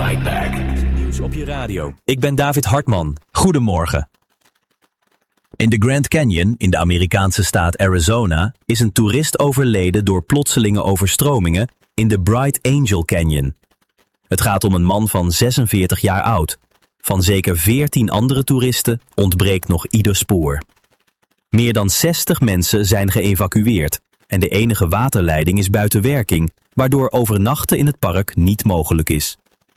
right back. Nieuws op je radio. Ik ben David Hartman. Goedemorgen. In de Grand Canyon, in de Amerikaanse staat Arizona, is een toerist overleden door plotselinge overstromingen in de Bright Angel Canyon. Het gaat om een man van 46 jaar oud. Van zeker 14 andere toeristen ontbreekt nog ieder spoor. Meer dan 60 mensen zijn geëvacueerd en de enige waterleiding is buiten werking, waardoor overnachten in het park niet mogelijk is.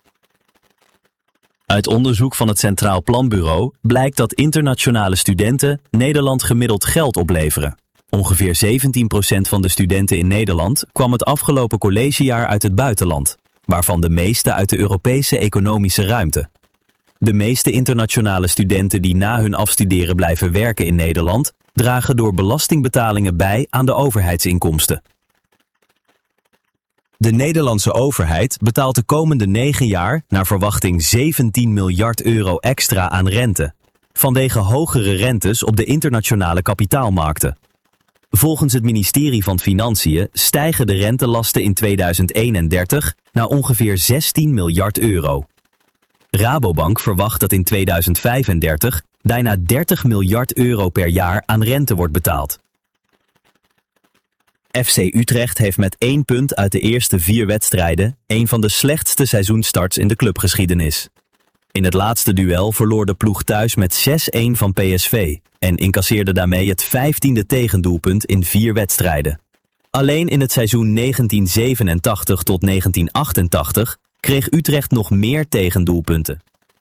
Uit onderzoek van het Centraal Planbureau blijkt dat internationale studenten Nederland gemiddeld geld opleveren. Ongeveer 17% van de studenten in Nederland kwam het afgelopen collegejaar uit het buitenland, waarvan de meeste uit de Europese economische ruimte. De meeste internationale studenten die na hun afstuderen blijven werken in Nederland, dragen door belastingbetalingen bij aan de overheidsinkomsten. De Nederlandse overheid betaalt de komende 9 jaar naar verwachting 17 miljard euro extra aan rente, vanwege hogere rentes op de internationale kapitaalmarkten. Volgens het ministerie van Financiën stijgen de rentelasten in 2031 naar ongeveer 16 miljard euro. Rabobank verwacht dat in 2035 bijna 30 miljard euro per jaar aan rente wordt betaald. FC Utrecht heeft met 1 punt uit de eerste 4 wedstrijden een van de slechtste seizoenstarts in de clubgeschiedenis. In het laatste duel verloor de ploeg thuis met 6-1 van PSV en incasseerde daarmee het 15e tegendoelpunt in 4 wedstrijden. Alleen in het seizoen 1987 tot 1988 kreeg Utrecht nog meer tegendoelpunten.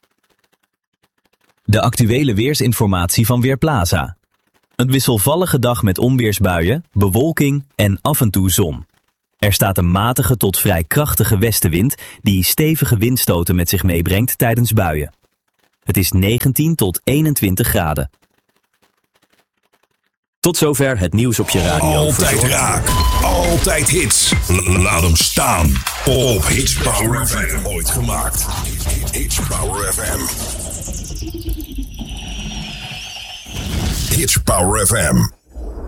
De actuele weersinformatie van Weerplaza. Een wisselvallige dag met onweersbuien, bewolking en af en toe zon. Er staat een matige tot vrij krachtige westenwind die stevige windstoten met zich meebrengt tijdens buien. Het is 19 tot 21 graden. Tot zover het nieuws op je radio. Altijd raak, altijd hits. Laat hem staan op Hits Power FM. Ooit gemaakt. Hits Power FM. Hits Power FM.